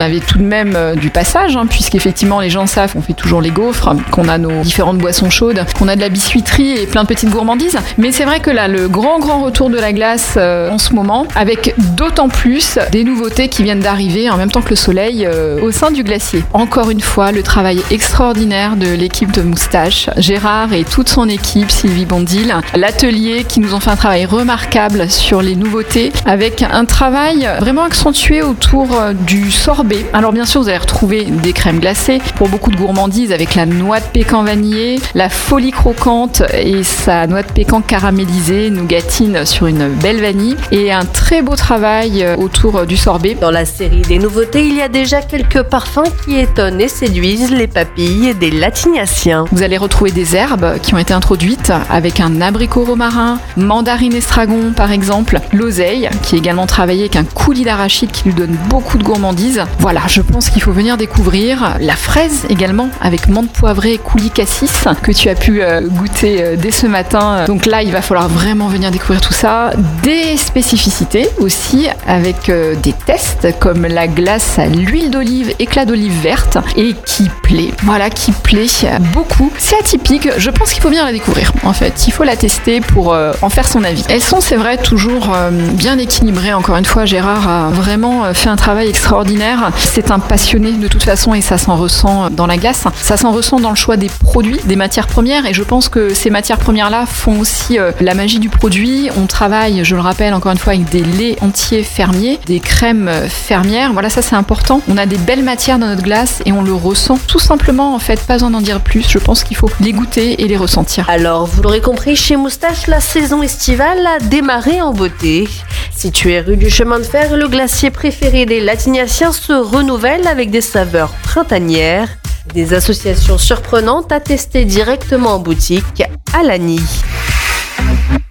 avait tout de même du passage, puisqu'effectivement les gens savent qu'on fait toujours les gaufres, qu'on a nos différentes boissons chaudes, qu'on a de la biscuiterie et plein de petites gourmandises. Mais c'est vrai que là, le grand retour de la glace en ce moment, avec d'autant plus des nouveautés qui viennent d'arriver en même temps que le soleil au sein du glacier. Encore une fois, le travail extraordinaire de l'équipe de Moustache, Gérard et toute son équipe, Sylvie Bondil, l'atelier qui nous ont fait un travail remarquable sur les nouveautés, avec un travail vraiment accentué autour du sorbet. Alors bien sûr, vous allez retrouver des crèmes glacées pour beaucoup de gourmandises avec la noix de pécan vanillée, la folie croquante et sa noix de pécan caramélisée, nougatine sur une belle vanille, et un très beau travail autour du sorbet. Dans la série des nouveautés, il y a déjà quelques parfums qui étonnent et séduisent les papilles des Latignasiens. Vous allez retrouver des herbes qui ont été introduites avec un abricot romarin, mandarine estragon par exemple, l'oseille qui est également travaillé avec un coulis d'arachide qui lui donne beaucoup de gourmandise. Voilà, je pense qu'il faut venir découvrir la fraise également avec menthe poivrée et coulis cassis que tu as pu goûter dès ce matin. Donc là, il va falloir vraiment venir découvrir tout ça. Des spécificités aussi avec des tests comme la glace à l'huile d'olive, éclat d'olive verte et qui plaît. Voilà, qui plaît beaucoup. C'est atypique, je pense qu'il faut bien la découvrir. En fait, il faut la tester pour en faire son avis. Elles sont, c'est vrai, toujours bien équilibrées. Encore une fois, Gérard a vraiment fait un travail extraordinaire. C'est un passionné de toute façon et ça s'en ressent dans la glace. Ça s'en ressent dans le choix des produits, des matières premières, et je pense que ces matières premières-là font aussi la magie du produit. On travaille, je le rappelle encore une fois, avec des laits entiers fermiers, des crèmes fermières. Voilà, ça c'est important. On a des belles matières dans notre glace et on le ressent tout simplement, en fait, pas besoin d'en dire plus. Je pense qu'il faut les goûter et les ressentir. Alors, vous l'aurez compris, chez Moustache, la saison estivale a démarré en beauté. Situé rue du Chemin de Fer, le glacier préféré des Latignasiens se renouvelle avec des saveurs printanières, des associations surprenantes à tester directement en boutique à Lagny.